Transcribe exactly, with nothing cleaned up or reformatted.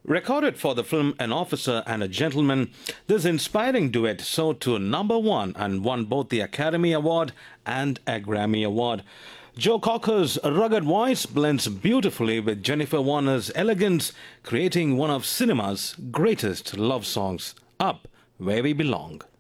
Recorded for the film An Officer and a Gentleman, this inspiring duet soared to number one and won both the Academy Award and a Grammy Award. Joe Cocker's rugged voice blends beautifully with Jennifer Warner's elegance, creating one of cinema's greatest love songs, Up Where We Belong.